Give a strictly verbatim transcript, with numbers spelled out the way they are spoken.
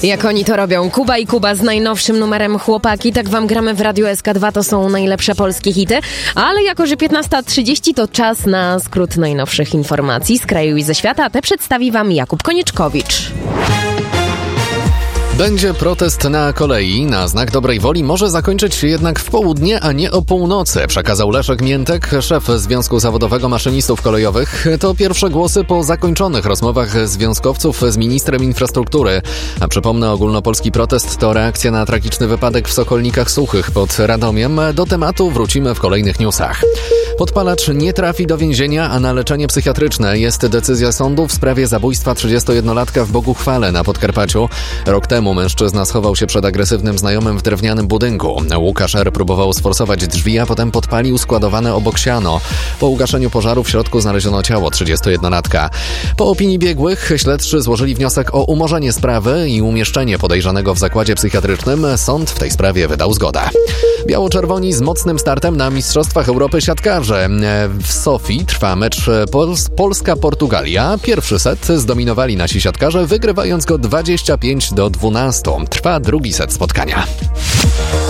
Jak oni to robią? Kuba i Kuba z najnowszym numerem Chłopaki. Tak wam gramy w Radiu S K dwa, to są najlepsze polskie hity. Ale jako, że piętnasta trzydzieści to czas na skrót najnowszych informacji z kraju i ze świata, a te przedstawi wam Jakub Konieczkowicz. Będzie protest na kolei. Na znak dobrej woli może zakończyć się jednak w południe, a nie o północy, przekazał Leszek Miętek, szef Związku Zawodowego Maszynistów Kolejowych. To pierwsze głosy po zakończonych rozmowach związkowców z ministrem infrastruktury. A przypomnę, ogólnopolski protest to reakcja na tragiczny wypadek w Sokolnikach Suchych pod Radomiem. Do tematu wrócimy w kolejnych newsach. Podpalacz nie trafi do więzienia, a na leczenie psychiatryczne. Jest decyzja sądu w sprawie zabójstwa trzydziestojednolatka w Boguchwale na Podkarpaciu. Rok temu mężczyzna schował się przed agresywnym znajomym w drewnianym budynku. Łukasz R. próbował sforsować drzwi, a potem podpalił składowane obok siano. Po ugaszeniu pożaru w środku znaleziono ciało trzydziestojednolatka. Po opinii biegłych śledczy złożyli wniosek o umorzenie sprawy i umieszczenie podejrzanego w zakładzie psychiatrycznym. Sąd w tej sprawie wydał zgodę. Biało-czerwoni z mocnym startem na Mistrzostwach Europy siatkarzy. W Sofii trwa mecz Pols- Polska-Portugalia. Pierwszy set zdominowali nasi siatkarze, wygrywając go dwadzieścia pięć do dwunastu. Trwa drugi set spotkania.